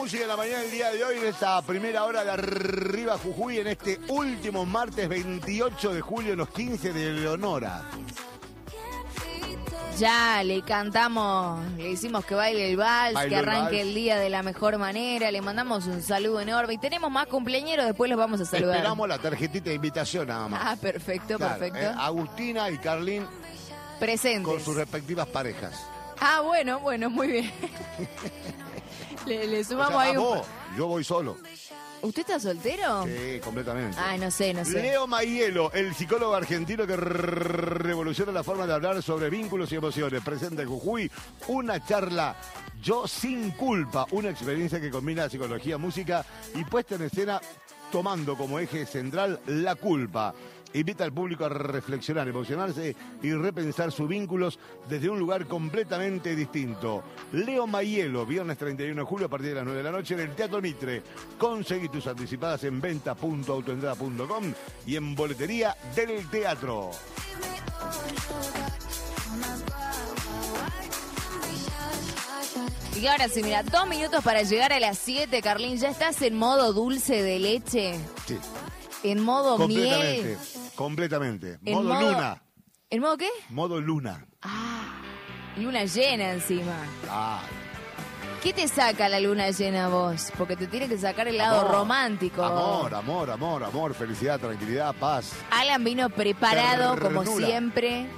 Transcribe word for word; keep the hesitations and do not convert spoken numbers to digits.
música en la mañana del día de hoy, en esta primera hora de Arriba Jujuy, en este último martes veintiocho de julio, en los quince de Leonora. Ya le cantamos, le hicimos que baile el vals, Bailo que arranque el, el día de la mejor manera, le mandamos un saludo enorme y tenemos más cumpleañeros, después los vamos a saludar. Esperamos la tarjetita de invitación nada más. Ah, perfecto, Claro, perfecto. eh, Agustina y Carlín Presentes. con sus respectivas parejas. Ah, bueno, bueno, muy bien. le, le O sumamos sea, ahí un... vos, yo voy solo. ¿Usted está soltero? Sí, completamente. Ah, no sé, no sé. Leo Maielo, el psicólogo argentino que revoluciona la forma de hablar sobre vínculos y emociones. Presenta en Jujuy una charla Yo sin culpa, una experiencia que combina psicología, música y puesta en escena tomando como eje central la culpa. Invita al público a reflexionar, emocionarse y repensar sus vínculos desde un lugar completamente distinto. Leo Maielo, viernes treinta y uno de julio a partir de las nueve de la noche en el Teatro Mitre. Conseguí tus anticipadas en venta punto autoentrada punto com y en boletería del teatro. Y ahora sí, mira, dos minutos para llegar a las siete, Carlín. ¿Ya estás en modo dulce de leche? Sí. ¿En modo Completamente, miel? completamente. En Modo, modo- luna. ¿En modo qué? Modo luna. Ah, luna llena encima. Ah, ¿Qué te saca la luna llena a vos? Porque te tiene que sacar el lado amor, romántico. Amor, amor, amor, amor, felicidad, tranquilidad, paz. Alan vino preparado, como Ternura. siempre.